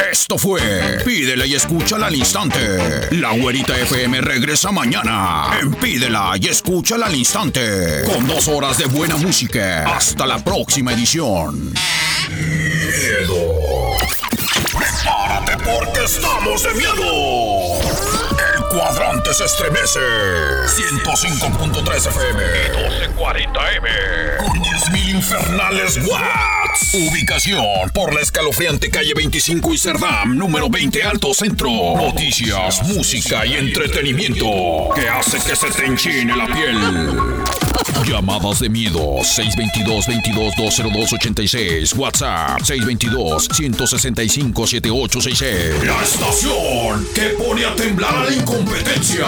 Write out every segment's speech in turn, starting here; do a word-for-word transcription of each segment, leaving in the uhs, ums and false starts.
Esto fue Pídela y Escúchala al Instante. La Güerita F M regresa mañana en Pídela y Escúchala al Instante, con dos horas de buena música. Hasta la próxima edición. Miedo. Prepárate porque estamos de miedo. El cuadrante se estremece. ciento cinco punto tres F M y doce cuarenta M. Con diez mil infernales watts. Ubicación por la escalofriante calle veinticinco y Cerdam, número veinte Alto Centro. Noticias, música y entretenimiento que hace que se te enchine la piel. Llamadas de miedo seis dos dos, veintidós, dos cero dos, ochenta y seis. WhatsApp seis dos dos, ciento sesenta y cinco, setenta y ocho sesenta y seis. La estación que pone a temblar a la incompetencia.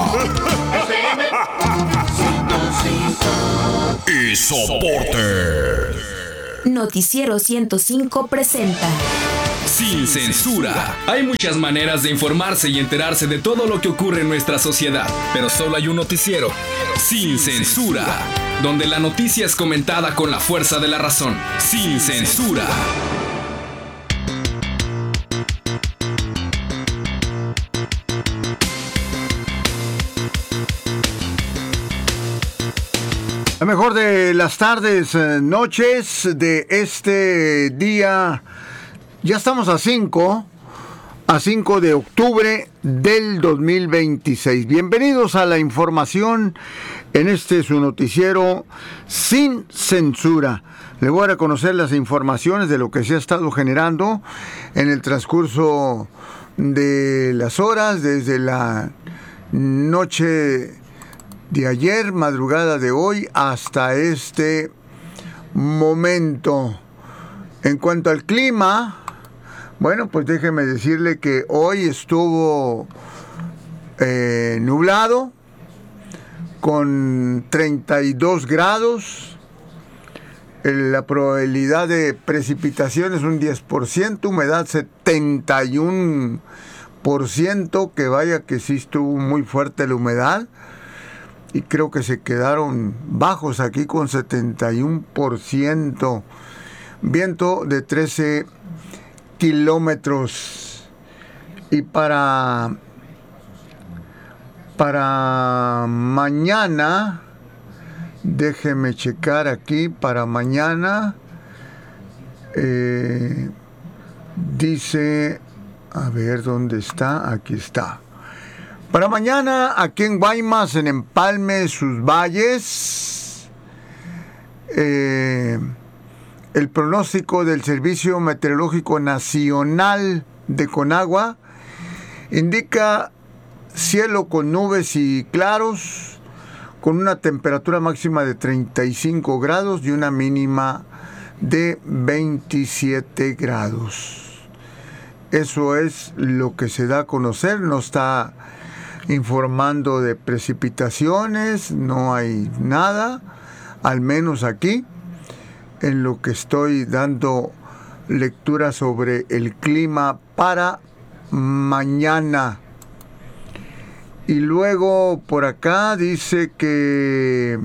Y soporte. Noticiero ciento cinco presenta Sin Censura. Hay muchas maneras de informarse y enterarse de todo lo que ocurre en nuestra sociedad, pero solo hay un noticiero Sin Censura, donde la noticia es comentada con la fuerza de la razón. Sin Censura. La mejor de las tardes, noches de este día. Ya estamos a cinco, a cinco de octubre del dos mil veintiséis. Bienvenidos a la información en este su noticiero Sin Censura. Le voy a reconocer las informaciones de lo que se ha estado generando en el transcurso de las horas, desde la noche de ayer, madrugada de hoy, hasta este momento. En cuanto al clima, bueno, pues déjeme decirle que hoy estuvo eh, nublado, con treinta y dos grados. La probabilidad de precipitación es un diez por ciento, humedad setenta y uno por ciento, que vaya que sí estuvo muy fuerte la humedad. Y creo que se quedaron bajos aquí con setenta y uno por ciento. Viento de trece kilómetros. Y para, para mañana, déjeme checar aquí, para mañana, eh, dice, a ver dónde está, aquí está. Para mañana, aquí en Guaymas, en Empalme, sus valles, eh, el pronóstico del Servicio Meteorológico Nacional de Conagua indica cielo con nubes y claros, con una temperatura máxima de treinta y cinco grados y una mínima de veintisiete grados. Eso es lo que se da a conocer, no está informando de precipitaciones, no hay nada, al menos aquí, en lo que estoy dando lectura sobre el clima para mañana. Y luego por acá dice que,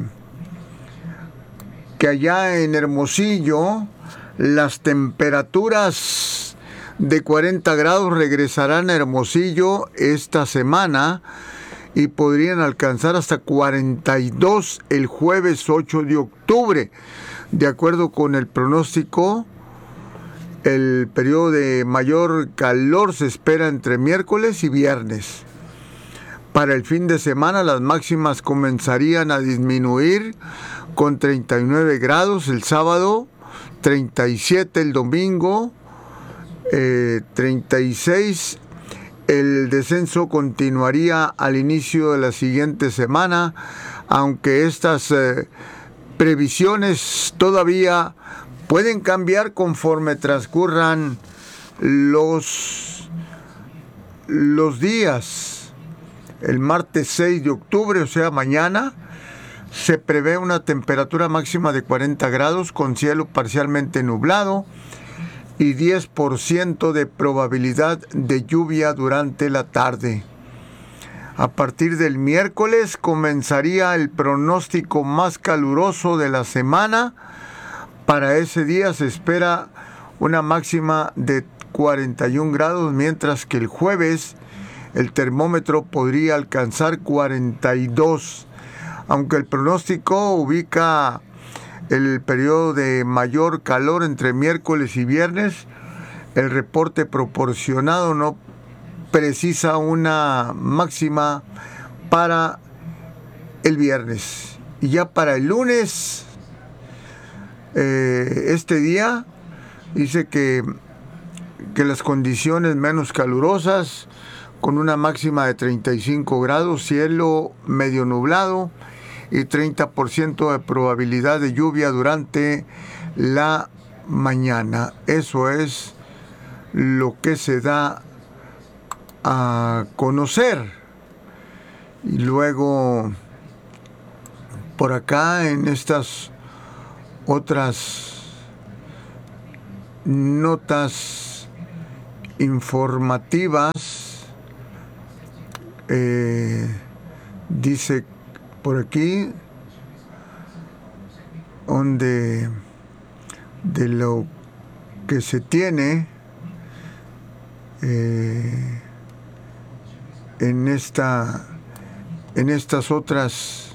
que allá en Hermosillo las temperaturas de cuarenta grados regresarán a Hermosillo esta semana y podrían alcanzar hasta cuarenta y dos el jueves ocho de octubre. De acuerdo con el pronóstico, el periodo de mayor calor se espera entre miércoles y viernes. Para el fin de semana las máximas comenzarían a disminuir con treinta y nueve grados el sábado, treinta y siete el domingo, Eh, treinta y seis. El descenso continuaría al inicio de la siguiente semana, aunque estas eh, previsiones todavía pueden cambiar conforme transcurran los, los días. El martes seis de octubre, o sea mañana, se prevé una temperatura máxima de cuarenta grados con cielo parcialmente nublado y diez por ciento de probabilidad de lluvia durante la tarde. A partir del miércoles comenzaría el pronóstico más caluroso de la semana. Para ese día se espera una máxima de cuarenta y un grados, mientras que el jueves el termómetro podría alcanzar cuarenta y dos, aunque el pronóstico ubica el periodo de mayor calor entre miércoles y viernes. El reporte proporcionado no precisa una máxima para el viernes. Y ya para el lunes, eh, este día, dice que, que las condiciones menos calurosas, con una máxima de treinta y cinco grados, cielo medio nublado y treinta por ciento de probabilidad de lluvia durante la mañana. Eso es lo que se da a conocer. Y luego por acá en estas otras notas informativas, eh, dice por aquí donde de lo que se tiene eh, en esta en estas otras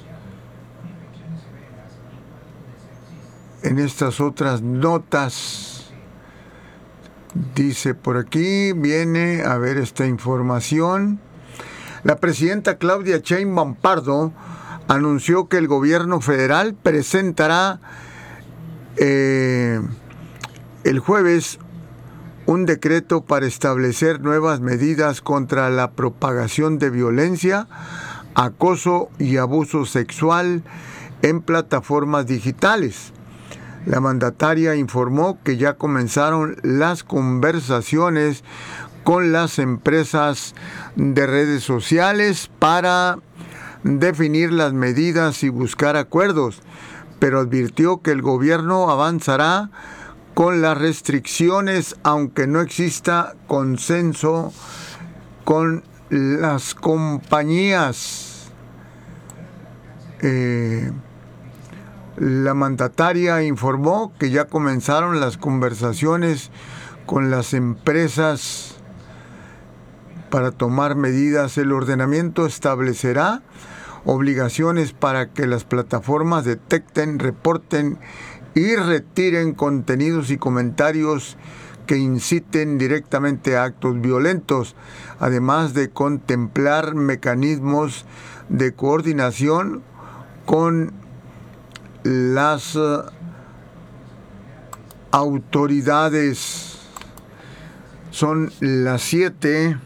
en estas otras notas, dice por aquí, viene a ver esta información. La presidenta Claudia Sheinbaum Pardo anunció que el gobierno federal presentará eh, el jueves un decreto para establecer nuevas medidas contra la propagación de violencia, acoso y abuso sexual en plataformas digitales. La mandataria informó que ya comenzaron las conversaciones con las empresas de redes sociales para definir las medidas y buscar acuerdos, pero advirtió que el gobierno avanzará con las restricciones aunque no exista consenso con las compañías. Eh, la mandataria informó que ya comenzaron las conversaciones con las empresas para tomar medidas. El ordenamiento establecerá obligaciones para que las plataformas detecten, reporten y retiren contenidos y comentarios que inciten directamente a actos violentos, además de contemplar mecanismos de coordinación con las uh, autoridades. Son las siete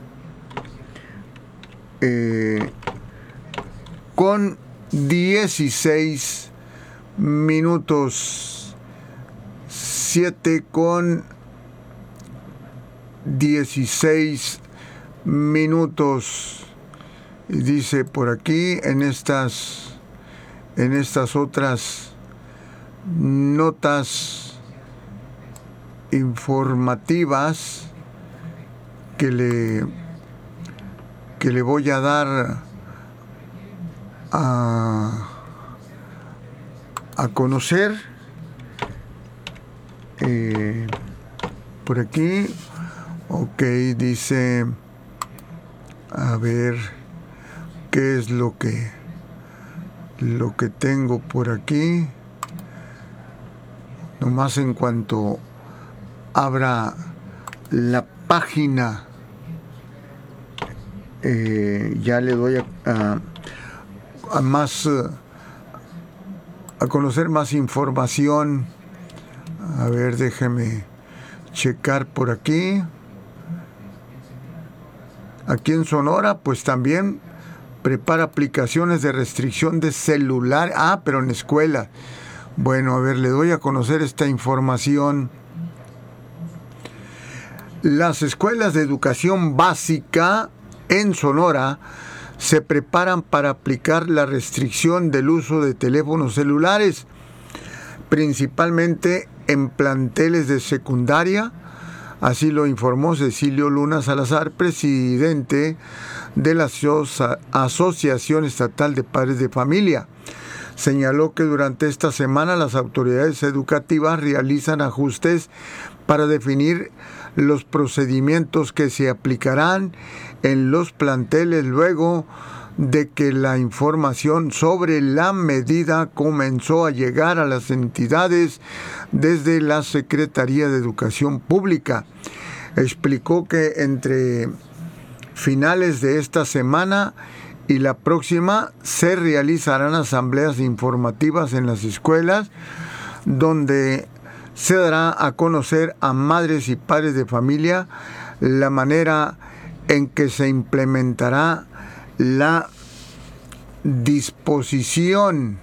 eh, con dieciséis minutos. Siete con dieciséis minutos. Y dice por aquí en estas en estas otras notas informativas que le que le voy a dar a, a conocer eh, por aquí. Ok, dice, a ver qué es lo que lo que tengo por aquí. Nomás en cuanto abra la página, eh, ya le doy a, a, a más a conocer más información. A ver, déjeme checar por aquí. Aquí en Sonora, pues también prepara aplicaciones de restricción de celular. Ah, pero en escuela. Bueno, a ver, le doy a conocer esta información. Las escuelas de educación básica en Sonora se preparan para aplicar la restricción del uso de teléfonos celulares, principalmente en planteles de secundaria. Así lo informó Cecilio Luna Salazar, presidente de la Asociación Estatal de Padres de Familia. Señaló que durante esta semana las autoridades educativas realizan ajustes para definir los procedimientos que se aplicarán en los planteles luego de que la información sobre la medida comenzó a llegar a las entidades desde la Secretaría de Educación Pública. Explicó que entre finales de esta semana y la próxima se realizarán asambleas informativas en las escuelas donde se dará a conocer a madres y padres de familia la manera en que se implementará la disposición.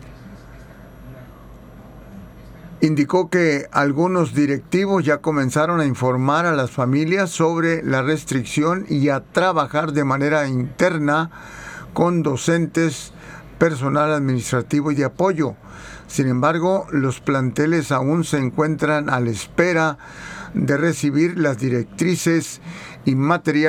Indicó que algunos directivos ya comenzaron a informar a las familias sobre la restricción y a trabajar de manera interna con docentes, personal administrativo y de apoyo. Sin embargo, los planteles aún se encuentran a la espera de recibir las directrices y materiales